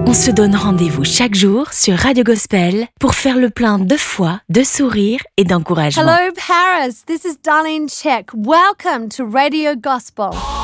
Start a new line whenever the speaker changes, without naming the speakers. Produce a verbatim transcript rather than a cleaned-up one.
On se donne rendez-vous chaque jour sur Radio Gospel pour faire le plein de foi, de sourire et d'encouragement.
Hello Paris, this is Darlene Check. Welcome to Radio Gospel.